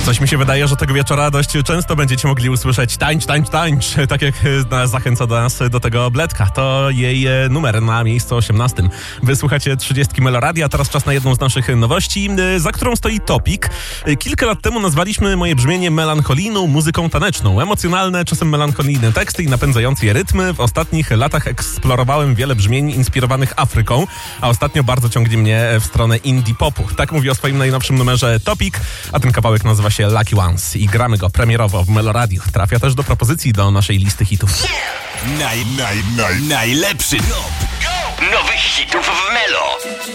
Coś mi się wydaje, że tego wieczora dość często będziecie mogli usłyszeć tańcz, tak jak zachęca do nas do tego Bledka. To jej numer na miejscu 18. Wysłuchacie 30 Meloradia, teraz czas na jedną z naszych nowości, za którą stoi Topik. Kilka lat temu nazwaliśmy moje brzmienie melancholijną muzyką taneczną. Emocjonalne, czasem melancholijne teksty i napędzające je rytmy. W ostatnich latach eksplorowałem wiele brzmień inspirowanych Afryką, a ostatnio bardzo ciągnie mnie w stronę indie popu. Tak mówi o swoim najnowszym numerze Topik, a ten kawałek nazywa się Lucky Ones i gramy go premierowo w Meloradiu. Trafia też do propozycji do naszej listy hitów. Najlepszy top nowych hitów w Melo.